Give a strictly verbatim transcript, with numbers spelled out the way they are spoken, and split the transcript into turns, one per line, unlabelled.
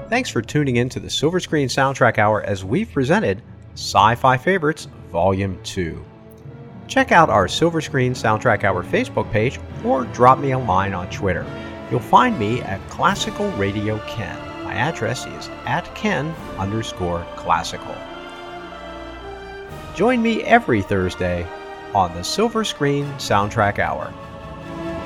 Thanks for tuning in to the Silver Screen Soundtrack Hour as we've presented Sci-Fi Favorites Volume two. Check out our Silver Screen Soundtrack Hour Facebook page or drop me a line on Twitter. You'll find me at Classical Radio Ken. My address is at Ken underscore classical. Join me every Thursday on the Silver Screen Soundtrack Hour.